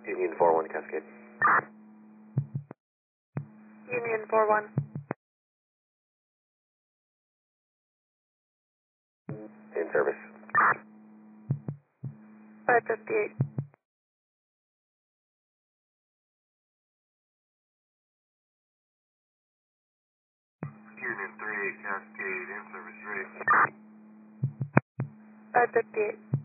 Union 4-1 Cascade. Union 4-1. In service. 558. Union 38 Cascade, in service ready. 558.